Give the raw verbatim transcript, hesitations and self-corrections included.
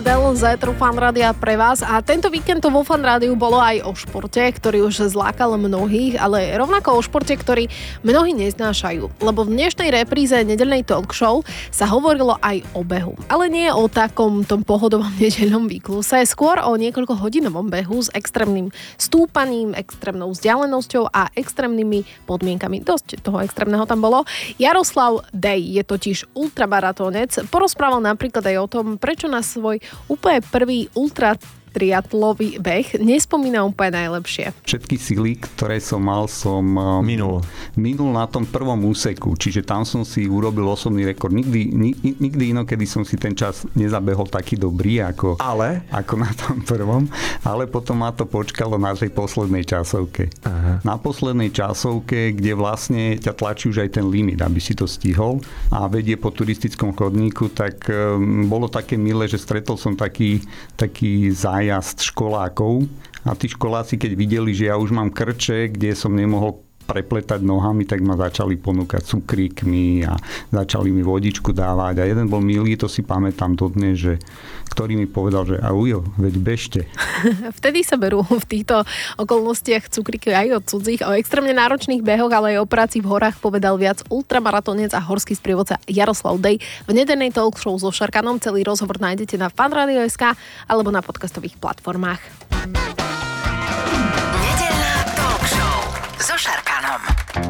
Del Zetro Fan Rádia pre vás a tento víkend to vo Fan Rádiu bolo aj o športe, ktorý už zlákal mnohých, ale rovnako o športe, ktorý mnohí neznášajú. Lebo v dnešnej repríze nedeľnej talk show sa hovorilo aj o behu. Ale nie o takom tom pohodovom nedeľnom výkluse, skôr o niekoľko hodinovom behu s extrémnym stúpaním, extrémnou vzdialenosťou a extrémnymi podmienkami. Dosť toho extrémneho tam bolo. Jaroslav Dej je totiž ultramaratónec. Porozprával napríklad aj o tom, prečo na svoj úplne prvý ultra triatlový beh nespomínam úplne najlepšie. Všetky sily, ktoré som mal, som minul. minul na tom prvom úseku, čiže tam som si urobil osobný rekord. Nikdy, ni, nikdy inokedy som si ten čas nezabehol taký dobrý ako, ale? ako na tom prvom, ale potom ma to počkalo na tej poslednej časovke. Aha. Na poslednej časovke, kde vlastne ťa tlačí už aj ten limit, aby si to stihol a vedie po turistickom chodníku, tak um, bolo také milé, že stretol som taký, taký zájazd jazd školákov a tí školáci, keď videli, že ja už mám krče, kde som nemohol prepletať nohami, tak ma začali ponúkať cukríkmi a začali mi vodičku dávať a jeden bol milý, to si pamätám dodnes, že ktorý mi povedal, že a ujo, veď bežte. Vtedy sa berú v týchto okolnostiach cukríky aj od cudzích. O extrémne náročných behoch, ale aj o práci v horách povedal viac ultramaratónec a horský sprievodca Jaroslav Dej v nedeľnej talk show so Šarkanom. Celý rozhovor nájdete na fanradio bodka es ká alebo na podcastových platformách.